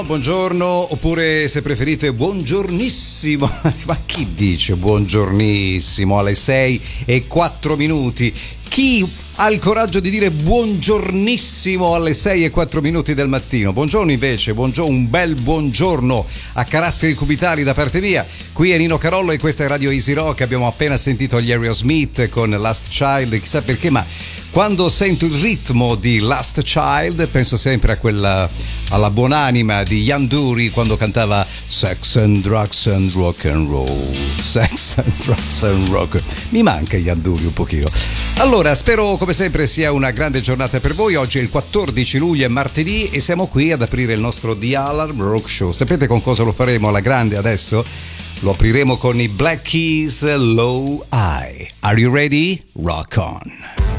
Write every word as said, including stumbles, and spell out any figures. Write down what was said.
Buongiorno, oppure se preferite buongiornissimo. Ma chi dice buongiornissimo alle sei e quattro minuti? Chi ha il coraggio di dire buongiornissimo alle sei e quattro minuti del mattino? Buongiorno invece, buongiorno, un bel buongiorno a caratteri cubitali da parte mia. Qui è Nino Carollo e questa è Radio Easy Rock. Abbiamo appena sentito gli Aerosmith con Last Child, chissà perché, ma quando sento il ritmo di Last Child penso sempre a quella, alla buonanima di Ian Dury quando cantava Sex and Drugs and Rock and Roll. Sex and Drugs and Rock. Mi manca Ian Dury un pochino. Allora, spero come sempre sia una grande giornata per voi. Oggi è il quattordici luglio, è martedì e siamo qui ad aprire il nostro The Alarm Rock Show. Sapete con cosa lo faremo alla grande adesso? Lo apriremo con i Black Keys Low Eye. Are you ready? Rock on!